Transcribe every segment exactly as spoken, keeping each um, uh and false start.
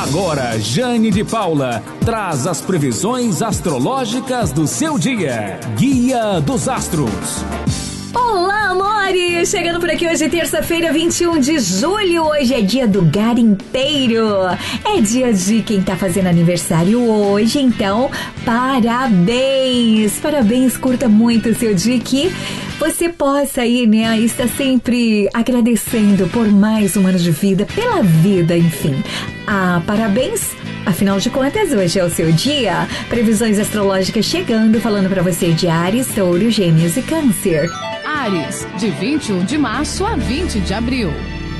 Agora, Jane de Paula traz as previsões astrológicas do seu dia. Guia dos Astros. Olá, amores! Chegando por aqui hoje, terça-feira, vinte e um de julho. Hoje é dia do garimpeiro. É dia de quem tá fazendo aniversário hoje, então, parabéns! Parabéns, curta muito o seu dia, que você possa aí, né, estar sempre agradecendo por mais um ano de vida, pela vida, enfim. Ah, parabéns! Afinal de contas, hoje é o seu dia. Previsões astrológicas chegando, falando pra você de Áries, Touro, Gêmeos e Câncer. Áries, de vinte e um de março a vinte de abril.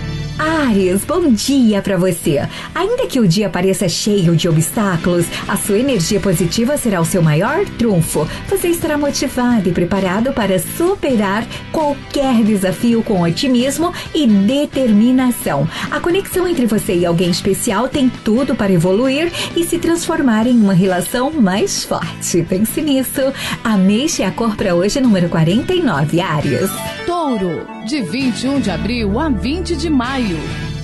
Áries, bom dia pra você. Ainda que o dia pareça cheio de obstáculos, a sua energia positiva será o seu maior trunfo. Você estará motivado e preparado para superar qualquer desafio com otimismo e determinação. A conexão entre você e alguém especial tem tudo para evoluir e se transformar em uma relação mais forte. Pense nisso. Ameixe a cor para hoje, número quarenta e nove, Áries. Touro, de vinte e um de abril a vinte de maio.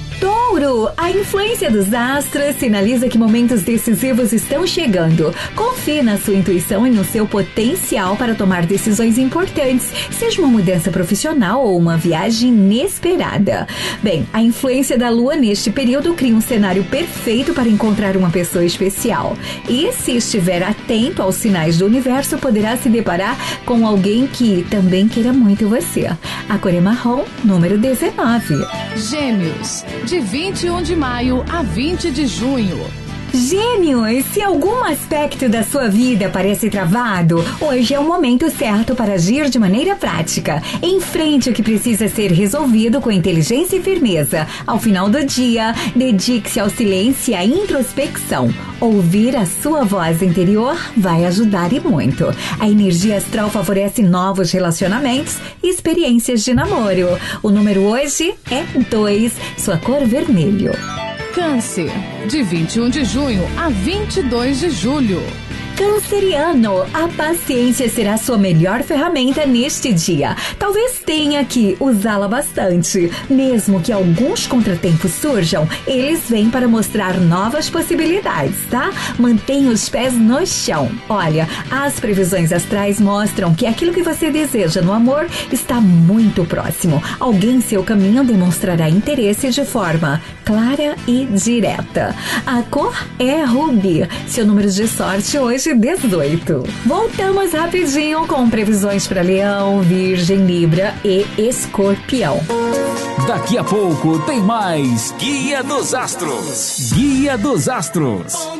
Touro, a influência dos astros sinaliza que momentos decisivos estão chegando. Confie na sua intuição e no seu potencial para tomar decisões importantes, seja uma mudança profissional ou uma viagem inesperada. Bem, a influência da Lua neste período cria um cenário perfeito para encontrar uma pessoa especial. E se estiver atento aos sinais do universo, poderá se deparar com alguém que também queira muito você. A cor é marrom, número dezenove. Gêmeos, de vinte e um de maio a vinte de junho. Gêmeos, se algum aspecto da sua vida parece travado, hoje é o momento certo para agir de maneira prática. Enfrente o que precisa ser resolvido com inteligência e firmeza. Ao final do dia, dedique-se ao silêncio e à introspecção. Ouvir a sua voz interior vai ajudar e muito. A energia astral favorece novos relacionamentos e experiências de namoro. O número hoje é dois, sua cor vermelho. Câncer, de vinte e um de junho a vinte e dois de julho. Canceriano, a paciência será sua melhor ferramenta neste dia. Talvez tenha que usá-la bastante. Mesmo que alguns contratempos surjam, eles vêm para mostrar novas possibilidades, tá? Mantenha os pés no chão. Olha, as previsões astrais mostram que aquilo que você deseja no amor está muito próximo. Alguém em seu caminho demonstrará interesse de forma clara e direta. A cor é rubi. Seu número de sorte hoje dezoito. Voltamos rapidinho com previsões para Leão, Virgem, Libra e Escorpião. Daqui a pouco tem mais Guia dos Astros. Guia dos Astros.